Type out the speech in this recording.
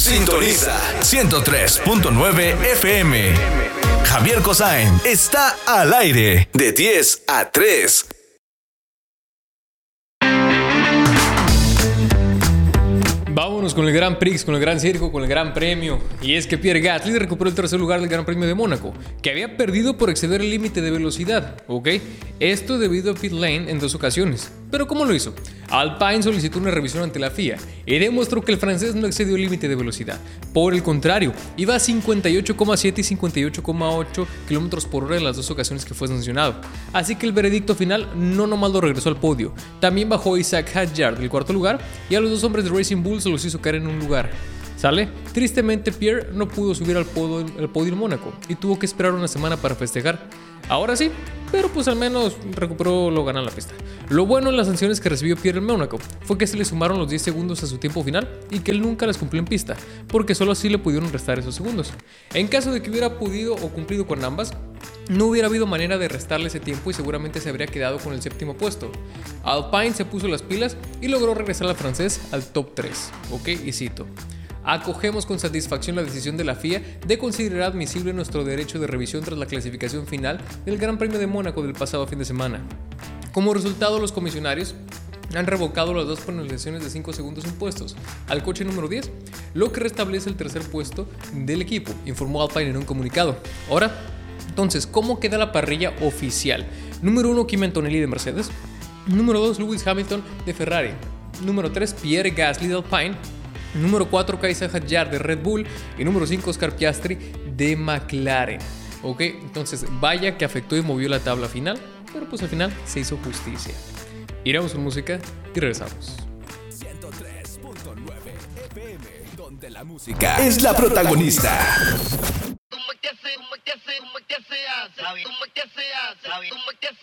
Sintoniza 103.9 FM. Javier Cossain está al aire de 10 a 3. Vámonos con el Grand Prix, con el Gran Circo, con el Gran Premio. Y es que Pierre Gasly recuperó el tercer lugar del Gran Premio de Mónaco, que había perdido por exceder el límite de velocidad, ¿ok? Esto debido a pit lane en 2 ocasiones. ¿Pero cómo lo hizo? Alpine solicitó una revisión ante la FIA y demostró que el francés no excedió el límite de velocidad. Por el contrario, iba a 58,7 y 58,8 km por hora en las 2 ocasiones que fue sancionado. Así que el veredicto final no nomás lo regresó al podio, también bajó Isaac Hadjar del 4º lugar y a los 2 hombres de Racing Bull se los hizo caer en un lugar. ¿Sale? Tristemente Pierre no pudo subir al podio en Mónaco y tuvo que esperar una semana para festejar. Ahora sí, pero pues al menos recuperó lo ganado en la pista. Lo bueno en las sanciones que recibió Pierre en Mónaco fue que se le sumaron los 10 segundos a su tiempo final y que él nunca las cumplió en pista, porque solo así le pudieron restar esos segundos. En caso de que hubiera podido o cumplido con ambas, no hubiera habido manera de restarle ese tiempo y seguramente se habría quedado con el 7º puesto. Alpine se puso las pilas y logró regresar al francés al top 3, ¿ok? Y cito: acogemos con satisfacción la decisión de la FIA de considerar admisible nuestro derecho de revisión tras la clasificación final del Gran Premio de Mónaco del pasado fin de semana. Como resultado, los comisionarios han revocado las 2 penalizaciones de 5 segundos impuestos al coche número 10, lo que restablece el tercer puesto del equipo, informó Alpine en un comunicado. Ahora, entonces, ¿cómo queda la parrilla oficial? Número 1, Kimi Antonelli de Mercedes. Número 2, Lewis Hamilton de Ferrari. Número 3, Pierre Gasly de Alpine. Número 4, Kaisa Hadjar de Red Bull. Y número 5, Oscar Piastri de McLaren. Ok, entonces vaya que afectó y movió la tabla final, pero pues al final se hizo justicia. Iremos con música y regresamos. 103.9 FM, donde la música es la protagonista.